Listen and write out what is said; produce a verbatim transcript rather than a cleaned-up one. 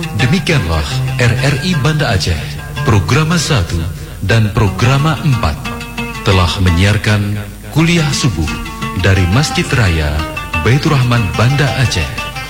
Demikianlah R R I Banda Aceh, Programa satu dan Programa empat telah menyiarkan kuliah subuh dari Masjid Raya Baitur Rahman Banda Aceh.